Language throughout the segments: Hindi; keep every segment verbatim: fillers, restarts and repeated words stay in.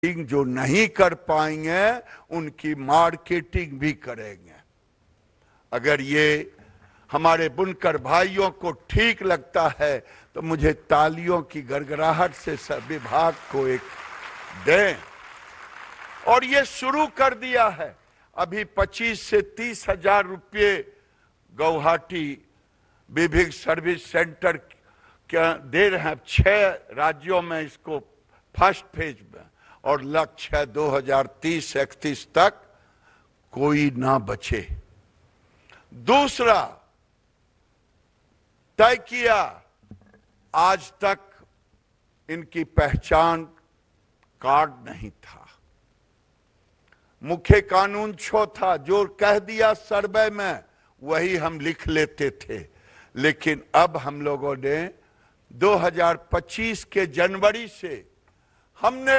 जो नहीं कर पाएंगे उनकी मार्केटिंग भी करेंगे। अगर ये हमारे बुनकर भाइयों को ठीक लगता है तो मुझे तालियों की गड़गड़ाहट से सब विभाग को एक दें। और ये शुरू कर दिया है, अभी पच्चीस से तीस हजार रुपये गुवाहाटी विभिन्न सर्विस सेंटर क्या दे रहे हैं। छह राज्यों में इसको फर्स्ट फेज में, और लक्ष्य है दो हजार तीस इकतीस तक कोई ना बचे। दूसरा तय किया, आज तक इनकी पहचान कार्ड नहीं था, मुख्य कानून छो था, जो कह दिया सर्वे में वही हम लिख लेते थे। लेकिन अब हम लोगों ने दो हजार पच्चीस के जनवरी से हमने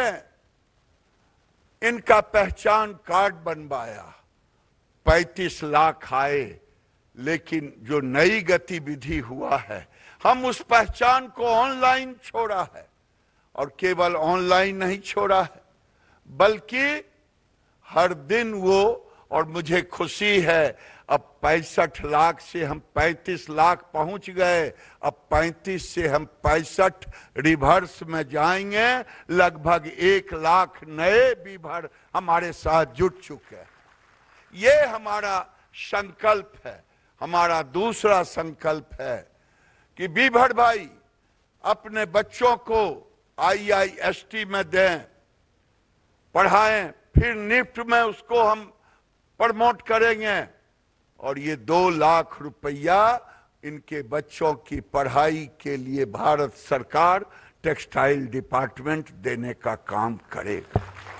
इनका पहचान कार्ड बनवाया। पैंतीस लाख आए, लेकिन जो नई गतिविधि हुआ है, हम उस पहचान को ऑनलाइन छोड़ा है। और केवल ऑनलाइन नहीं छोड़ा है, बल्कि हर दिन वो, और मुझे खुशी है अब पैंसठ लाख से हम पैंतीस लाख पहुंच गए। अब पैंतीस से हम पैंसठ रिवर्स में जाएंगे। लगभग एक लाख नए बीभर हमारे साथ जुट चुके हैं। ये हमारा संकल्प है। हमारा दूसरा संकल्प है कि बीभर भाई अपने बच्चों को आई आई एस टी में दें, पढ़ाएं, फिर निफ्ट में उसको हम प्रमोट करेंगे। और ये दो लाख रुपया इनके बच्चों की पढ़ाई के लिए भारत सरकार टेक्सटाइल डिपार्टमेंट देने का काम करेगा।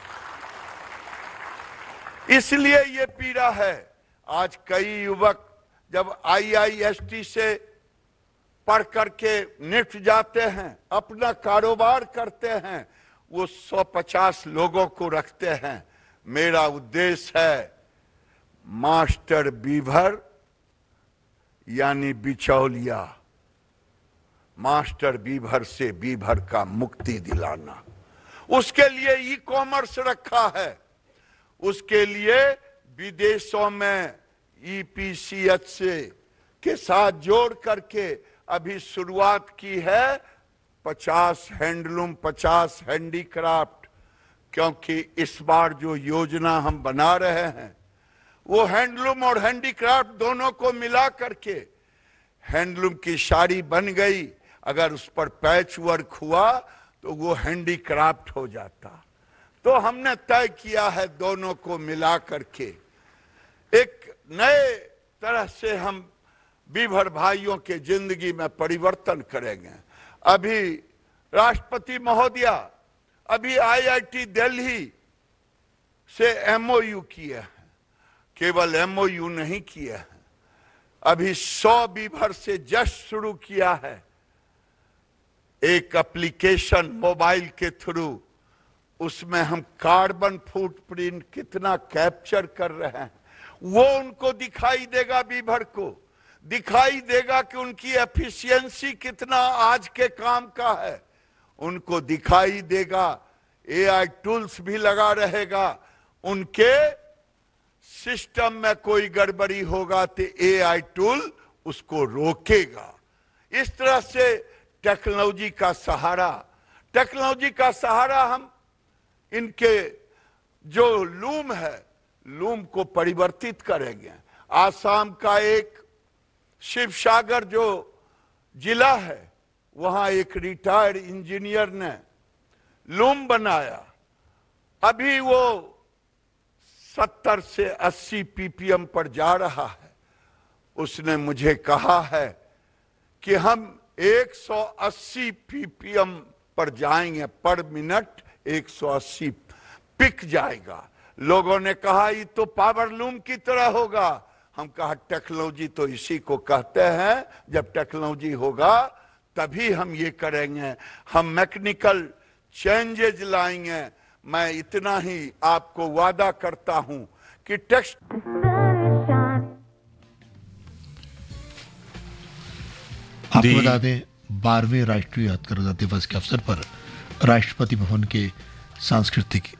इसलिए ये पीड़ा है। आज कई युवक जब आई आई एस टी से पढ़ करके निफ्ट जाते हैं, अपना कारोबार करते हैं, वो सौ पचास लोगों को रखते हैं। मेरा उद्देश्य है मास्टर बीभर यानी बिचौलिया, मास्टर बीभर से बीभर का मुक्ति दिलाना। उसके लिए ई कॉमर्स रखा है, उसके लिए विदेशों में ई पी सी एच से के साथ जोड़ करके अभी शुरुआत की है। पचास हैंडलूम, पचास हैंडीक्राफ्ट, क्योंकि इस बार जो योजना हम बना रहे हैं वो हैंडलूम और हैंडीक्राफ्ट दोनों को मिला करके हैंडलूम की साड़ी बन गई। अगर उस पर पैच वर्क हुआ तो वो हैंडीक्राफ्ट हो जाता। तो हमने तय किया है दोनों को मिला करके एक नए तरह से हम बीभर भाइयों के जिंदगी में परिवर्तन करेंगे। अभी राष्ट्रपति महोदया अभी आई आई टी दिल्ली से एम ओ यू किए हैं। केवल एम ओ यू नहीं किया है, अभी सौ बीभर से जस्ट शुरू किया है एक एप्लीकेशन मोबाइल के थ्रू। उसमें हम कार्बन फुटप्रिंट कितना कैप्चर कर रहे हैं वो उनको दिखाई देगा। बीभर को दिखाई देगा कि उनकी एफिशिएंसी कितना आज के काम का है। उनको दिखाई देगा, ए आई टूल्स भी लगा रहेगा। उनके सिस्टम में कोई गड़बड़ी होगा तो ए आई टूल उसको रोकेगा। इस तरह से टेक्नोलॉजी का सहारा, टेक्नोलॉजी का सहारा हम इनके जो लूम है, लूम को परिवर्तित करेंगे। आसाम का एक शिवसागर जो जिला है, वहां एक रिटायर्ड इंजीनियर ने लूम बनाया। अभी वो सत्तर से अस्सी पी पी एम पर जा रहा है। उसने मुझे कहा है कि हम एक सौ अस्सी पी पी एम पर जाएंगे, पर मिनट एक सौ अस्सी पिक जाएगा। लोगों ने कहा ये तो पावर लूम की तरह होगा। हम कहा टेक्नोलॉजी तो इसी को कहते हैं। जब टेक्नोलॉजी होगा तभी हम ये करेंगे, हम मैकेनिकल चेंजेज लाएंगे। मैं इतना ही आपको वादा करता हूं कि टेक्स्ट आपको बता दें, बारहवें राष्ट्रीय हथकरघा दिवस के अवसर पर राष्ट्रपति भवन के सांस्कृतिक